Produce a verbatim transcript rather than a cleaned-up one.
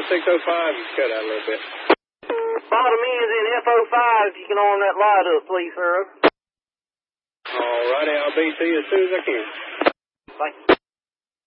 six oh five, you cut out a little bit. Bottom end's in F O five, if you can arm that light up, please, sir. All righty, I'll be to you as soon as I can. Thank you.